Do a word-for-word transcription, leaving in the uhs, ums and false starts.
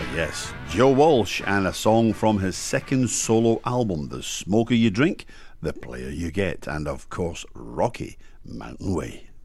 Yes, Joe Walsh, and a song from his second solo album, The Smoker You Drink, The Player You Get, and of course Rocky Mountain Way.